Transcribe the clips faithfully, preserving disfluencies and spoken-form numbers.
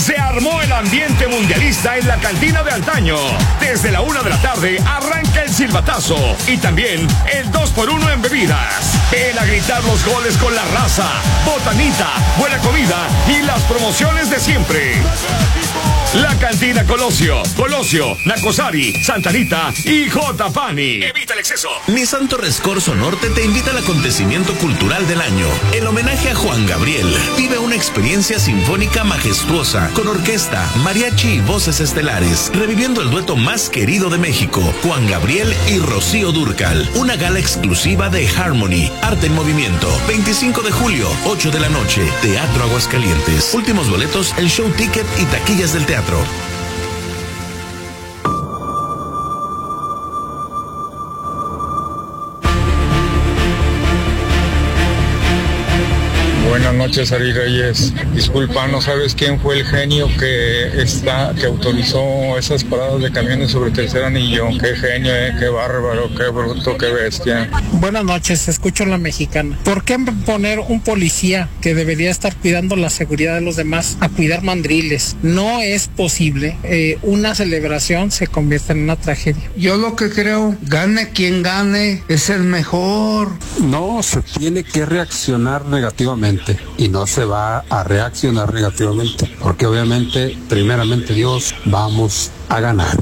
Se armó el ambiente mundialista en la cantina de antaño. Desde la una de la tarde arranca el silbatazo y también el dos por uno en bebidas. Ven a gritar los goles con la raza, botanita, buena comida y las promociones de siempre. La Cantina Colosio, Colosio, Nacosari, Santa Anita y J. Pani. Evita el exceso. Nissan Torres Corso Norte te invita al acontecimiento cultural del año. El homenaje a Juan Gabriel. Vive una experiencia sinfónica majestuosa con orquesta, mariachi y voces estelares, reviviendo el dueto más querido de México, Juan Gabriel y Rocío Dúrcal. Una gala exclusiva de Harmony, Arte en Movimiento. veinticinco de julio, ocho de la noche, Teatro Aguascalientes. Últimos boletos, el show ticket y taquillas del teatro. Buenas noches, Ari Reyes. Disculpa, ¿no sabes quién fue el genio que está, que autorizó esas paradas de camiones sobre Tercer Anillo? Qué genio, eh, qué bárbaro, qué bruto, qué bestia. Buenas noches, escucho La Mexicana. ¿Por qué poner un policía que debería estar cuidando la seguridad de los demás a cuidar mandriles? No es posible. Eh, una celebración se convierte en una tragedia. Yo lo que creo, gane quien gane, es el mejor. No, se tiene que reaccionar negativamente. Y no se va a reaccionar negativamente, porque obviamente, primeramente Dios, vamos a ganar.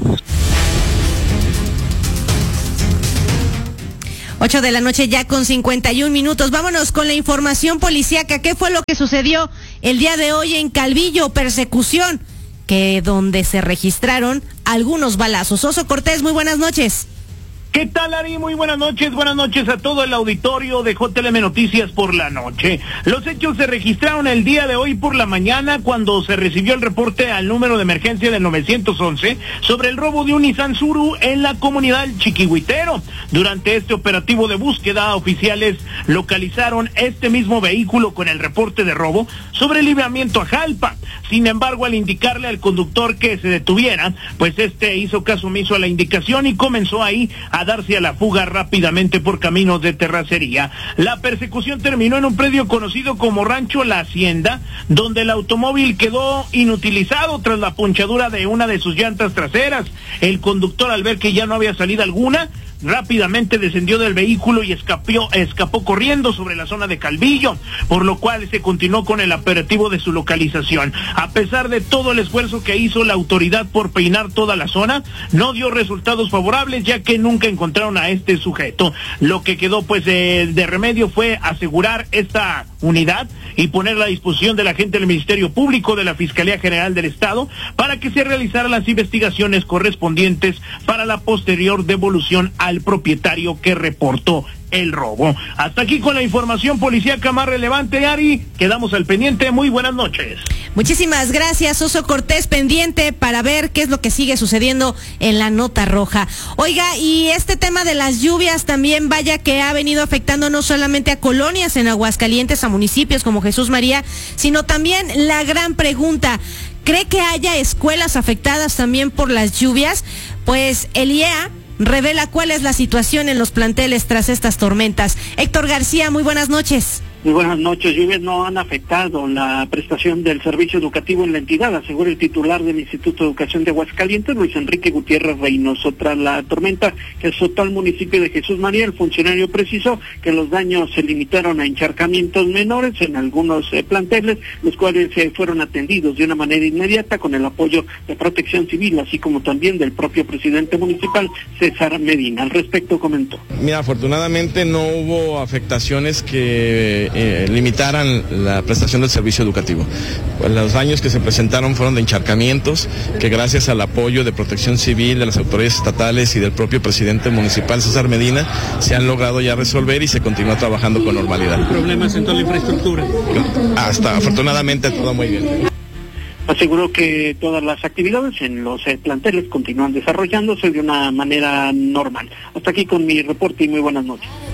ocho de la noche ya con cincuenta y un minutos. Vámonos con la información policíaca. ¿Qué fue lo que sucedió el día de hoy en Calvillo? Persecución, que donde se registraron algunos balazos. Oso Cortés, muy buenas noches. ¿Qué tal, Ari? Muy buenas noches, buenas noches a todo el auditorio de J L M Noticias por la noche. Los hechos se registraron el día de hoy por la mañana cuando se recibió el reporte al número de emergencia del nueve once sobre el robo de un Nissan Tsuru en la comunidad del Chiquihuitero. Durante este operativo de búsqueda, oficiales localizaron este mismo vehículo con el reporte de robo sobre el libramiento a Jalpa. Sin embargo, al indicarle al conductor que se detuviera, pues este hizo caso omiso a la indicación y comenzó ahí a a darse a la fuga rápidamente por caminos de terracería. La persecución terminó en un predio conocido como Rancho La Hacienda, donde el automóvil quedó inutilizado tras la ponchadura de una de sus llantas traseras. El conductor, al ver que ya no había salida alguna, rápidamente descendió del vehículo y escapó, escapó corriendo sobre la zona de Calvillo, por lo cual se continuó con el operativo de su localización. A pesar de todo el esfuerzo que hizo la autoridad por peinar toda la zona, no dio resultados favorables, ya que nunca encontraron a este sujeto. Lo que quedó pues de, de remedio fue asegurar esta unidad y ponerla a disposición de la gente del Ministerio Público, de la Fiscalía General del Estado, para que se realizaran las investigaciones correspondientes para la posterior devolución al propietario que reportó el robo. Hasta aquí con la información policíaca más relevante, Ari. Quedamos al pendiente. Muy buenas noches. Muchísimas gracias, Oso Cortés, pendiente para ver qué es lo que sigue sucediendo en la nota roja. Oiga, y este tema de las lluvias también, vaya que ha venido afectando no solamente a colonias en Aguascalientes, a municipios como Jesús María, sino también la gran pregunta: ¿cree que haya escuelas afectadas también por las lluvias? Pues el I E A revela cuál es la situación en los planteles tras estas tormentas. Héctor García, muy buenas noches. Muy buenas noches. Lluvias no han afectado la prestación del servicio educativo en la entidad, asegura el titular del Instituto de Educación de Aguascalientes, Luis Enrique Gutiérrez Reynoso. Tras la tormenta que azotó al municipio de Jesús María, el funcionario precisó que los daños se limitaron a encharcamientos menores en algunos eh, planteles, los cuales eh, fueron atendidos de una manera inmediata con el apoyo de Protección Civil, así como también del propio presidente municipal, César Medina. Al respecto comentó: Mira, afortunadamente no hubo afectaciones que Eh, limitaran la prestación del servicio educativo. Los daños que se presentaron fueron de encharcamientos, que gracias al apoyo de Protección Civil, de las autoridades estatales y del propio presidente municipal, César Medina, se han logrado ya resolver y se continúa trabajando con normalidad. ¿Problemas en toda la infraestructura? Hasta afortunadamente todo muy bien. Aseguró que todas las actividades en los eh, planteles continúan desarrollándose de una manera normal. Hasta aquí con mi reporte y muy buenas noches.